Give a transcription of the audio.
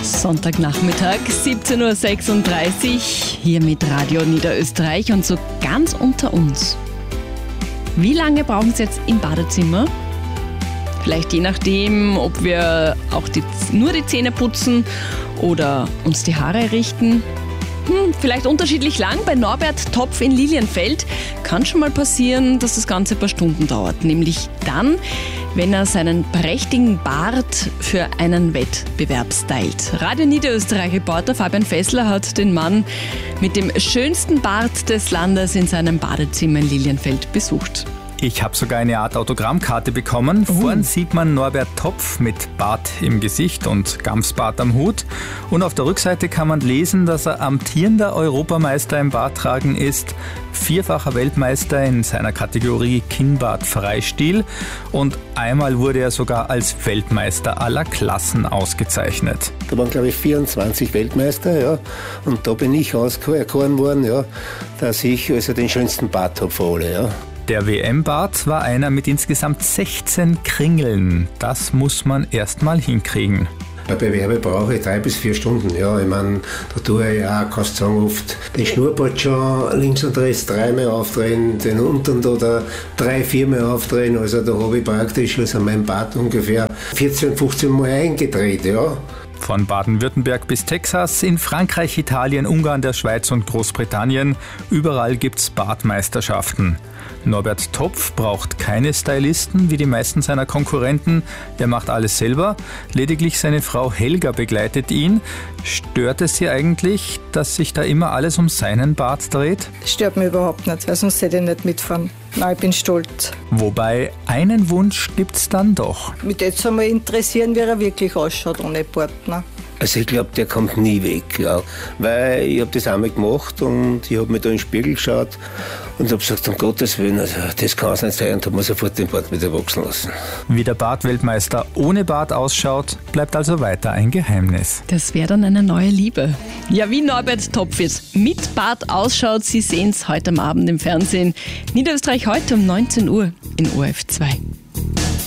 Sonntagnachmittag, 17.36 Uhr, hier mit Radio Niederösterreich und so ganz unter uns. Wie lange brauchen Sie jetzt im Badezimmer? Vielleicht je nachdem, ob wir auch nur die Zähne putzen oder uns die Haare richten. Vielleicht unterschiedlich lang. Bei Norbert Topf in Lilienfeld kann schon mal passieren, dass das Ganze ein paar Stunden dauert. Nämlich dann, wenn er seinen prächtigen Bart für einen Wettbewerb stylt. Radio Niederösterreich-Reporter Fabian Fessler hat den Mann mit dem schönsten Bart des Landes in seinem Badezimmer in Lilienfeld besucht. Ich habe sogar eine Art Autogrammkarte bekommen. Vorn sieht man Norbert Topf mit Bart im Gesicht und Gamsbart am Hut. Und auf der Rückseite kann man lesen, dass er amtierender Europameister im Barttragen ist, vierfacher Weltmeister in seiner Kategorie Kinnbart Freistil und einmal wurde er sogar als Weltmeister aller Klassen ausgezeichnet. Da waren, glaube ich, 24 Weltmeister, ja. Und da bin ich auserkoren worden, ja, dass ich also den schönsten Bart habe von alle, ja. Der WM-Bart war einer mit insgesamt 16 Kringeln. Das muss man erst mal hinkriegen. Bei Werbe brauche ich 3 bis 4 Stunden. Ja, ich meine, da tue ich ja, kannst du sagen, oft den Schnurrbart schon links und rechts 3-mal aufdrehen, den unteren da 3-4 Mal aufdrehen. Also da habe ich praktisch also mein Bart ungefähr 14, 15 Mal eingedreht, ja. Von Baden-Württemberg bis Texas, in Frankreich, Italien, Ungarn, der Schweiz und Großbritannien. Überall gibt's Bartmeisterschaften. Norbert Topf braucht keine Stylisten wie die meisten seiner Konkurrenten. Er macht alles selber. Lediglich seine Frau Helga begleitet ihn. Stört es Sie eigentlich, dass sich da immer alles um seinen Bart dreht? Das stört mich überhaupt nicht, weil sonst hätte ich nicht mitfahren. Nein, ich bin stolz. Wobei, einen Wunsch gibt's dann doch. Mich würde es einmal interessieren, wie er wirklich ausschaut ohne Partner. Also ich glaube, der kommt nie weg, ja. Weil ich habe das einmal gemacht und ich habe mir da in den Spiegel geschaut und habe gesagt, um Gottes Willen, also das kann es nicht sein, und habe mir sofort den Bart wieder wachsen lassen. Wie der Bartweltmeister ohne Bart ausschaut, bleibt also weiter ein Geheimnis. Das wäre dann eine neue Liebe. Ja, wie Norbert Topf jetzt mit Bart ausschaut, Sie sehen es heute am Abend im Fernsehen. Niederösterreich heute um 19 Uhr in ORF 2.